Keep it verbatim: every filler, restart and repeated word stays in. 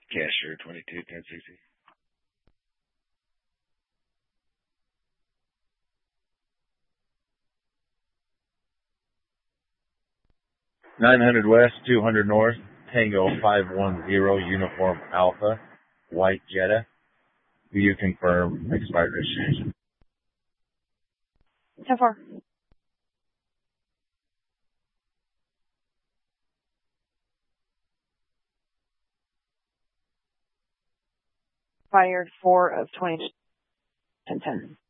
Cashier twenty-two ten sixty. nine hundred West, two hundred North, Tango five one zero, Uniform Alpha, White Jetta. Do you confirm expired registration? ten four. Expired four of twenty ten ten.